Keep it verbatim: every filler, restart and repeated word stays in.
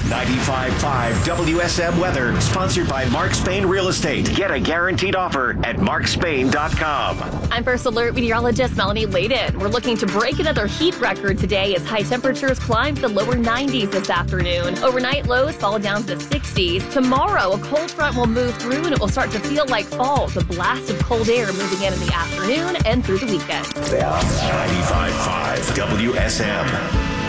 ninety-five point five W S M weather, sponsored by Mark Spain Real Estate. Get a guaranteed offer at mark spain dot com. I'm First Alert meteorologist Melanie Layden. We're looking to break another heat record today as high temperatures climb to the lower nineties this afternoon. Overnight lows fall down to the sixties. Tomorrow, a cold front will move through and it will start to feel like fall. The blast of cold air moving in in the afternoon and through the weekend. ninety-five point five W S M.